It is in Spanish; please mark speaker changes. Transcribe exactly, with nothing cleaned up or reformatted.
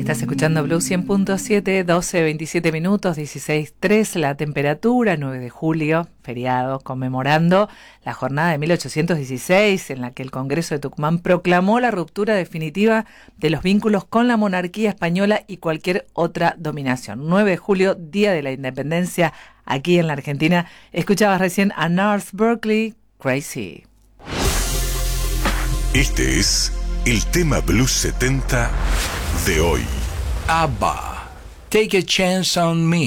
Speaker 1: Estás escuchando Blue cien punto siete, doce, veintisiete minutos, dieciséis tres la temperatura, nueve de julio, feriado, conmemorando la jornada de mil ochocientos dieciséis, en la que el Congreso de Tucumán proclamó la ruptura definitiva de los vínculos con la monarquía española y cualquier otra dominación. nueve de julio, Día de la Independencia, aquí en la Argentina. Escuchabas recién a Gnarls Berkeley, Crazy.
Speaker 2: Este es el tema Blues setenta de hoy.
Speaker 3: ABBA, Take a Chance on Me.